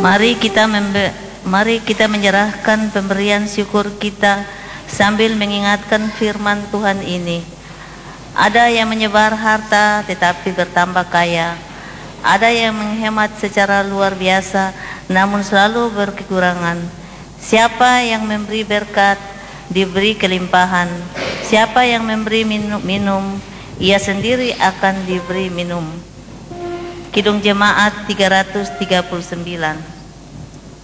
Mari kita menyerahkan pemberian syukur kita sambil mengingatkan firman Tuhan ini. Ada yang menyebar harta tetapi bertambah kaya. Ada yang menghemat secara luar biasa namun selalu berkekurangan. Siapa yang memberi berkat diberi kelimpahan. Siapa yang memberi minum, ia sendiri akan diberi minum. Kidung Jemaat 339.